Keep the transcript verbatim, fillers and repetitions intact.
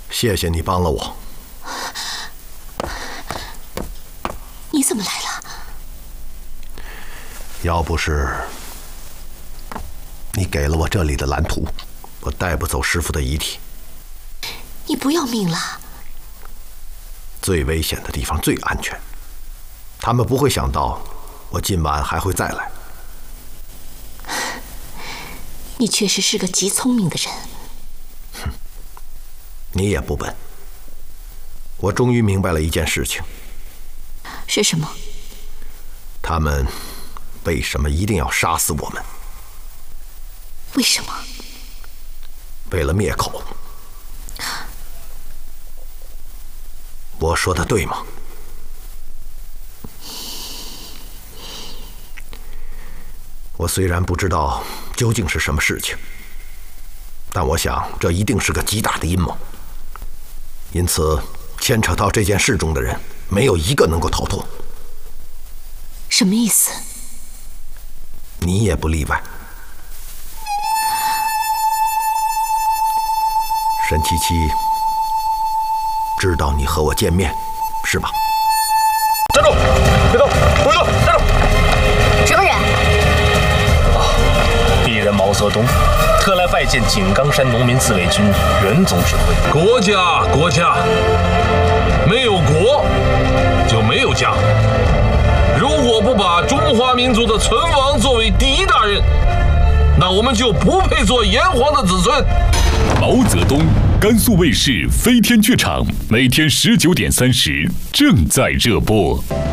谢谢你帮了我。 你怎么来了？ 要不是你给了我这里的蓝图，我带不走师傅的遗体。 你不要命了？ 最危险的地方最安全，他们不会想到我今晚还会再来。 你确实是个极聪明的人。 哼，你也不笨。我终于明白了一件事情。 是什么？ 他们为什么一定要杀死我们？ 为什么？ 为了灭口。我说的对吗？我虽然不知道究竟是什么事情，但我想这一定是个极大的阴谋。因此，牵扯到这件事中的人，没有一个能够逃脱。 什么意思？ 你也不例外。沈七七知道你和我见面，是吧？ 站住！别动！不许动！站住！ 什么人？ 啊，鄙人毛泽东特来拜见井冈山农民自卫军袁总指挥。 国家，国家，没有国就没有家。如果不把中华民族的存亡作为第一大任，那我们就不配做炎黄的子孙。 毛泽东，甘肃卫视飞天剧场，每天十九点三十正在热播。